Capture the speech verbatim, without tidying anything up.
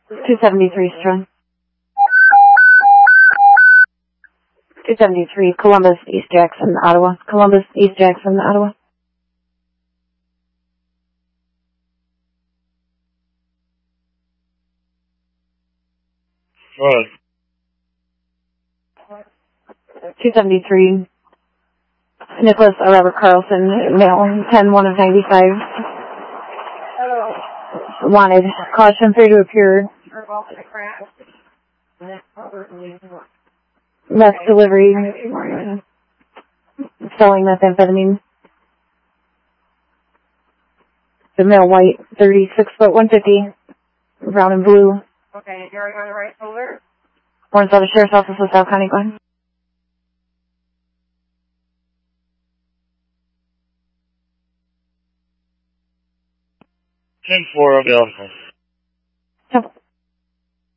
two seventy-three Strong. two seventy-three, Columbus, East Jackson, Ottawa. Columbus, East Jackson, Ottawa. What? two seventy-three, Nicholas uh, Robert Carlson, male, ten one of ninety-five. Wanted. Caution, failure to appear. Meth delivery. Selling methamphetamine. The male, white, thirty-six foot, one fifty. Brown and blue. Okay, you're on the right shoulder? Orange County Sheriff's Office, LaSalle County, go ahead. ten four of the officer. Yep.